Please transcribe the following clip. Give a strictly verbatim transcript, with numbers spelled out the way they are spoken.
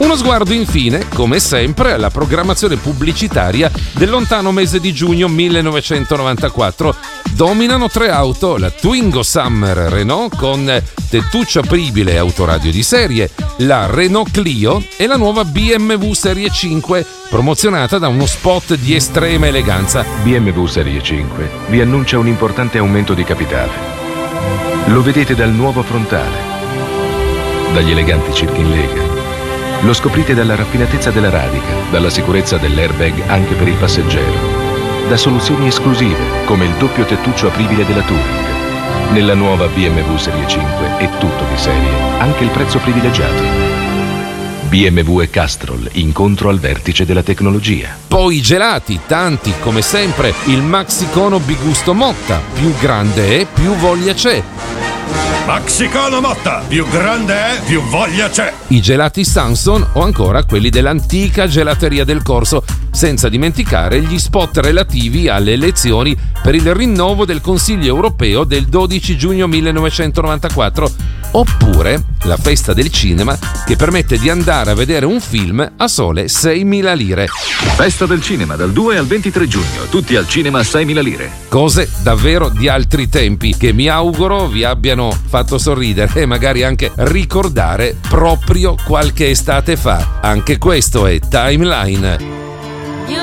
Uno sguardo infine, come sempre, alla programmazione pubblicitaria del lontano mese di giugno millenovecentonovantaquattro. Dominano tre auto, la Twingo Summer Renault con tettuccio apribile autoradio di serie, la Renault Clio e la nuova B M W Serie cinque, promozionata da uno spot di estrema eleganza. B M W Serie cinque vi annuncia un importante aumento di capitale. Lo vedete dal nuovo frontale, dagli eleganti circhi in lega. Lo scoprite dalla raffinatezza della radica, dalla sicurezza dell'airbag anche per il passeggero, da soluzioni esclusive come il doppio tettuccio apribile della Touring. Nella nuova B M W Serie cinque è tutto di serie, anche il prezzo privilegiato. B M W e Castrol, incontro al vertice della tecnologia. Poi i gelati, tanti come sempre, il Maxicono Bigusto Motta, più grande è, più voglia c'è. Maxicono Motta, più grande è, più voglia c'è. I gelati Samson o ancora quelli dell'antica gelateria del Corso, senza dimenticare gli spot relativi alle elezioni per il rinnovo del Consiglio europeo del dodici giugno millenovecentonovantaquattro, oppure la festa del cinema che permette di andare a vedere un film a sole seimila lire. Festa del cinema dal due al ventitré giugno, tutti al cinema a seimila lire. Cose davvero di altri tempi che mi auguro vi abbiano fatto sorridere e magari anche ricordare proprio qualche estate fa. Anche questo è Timeline.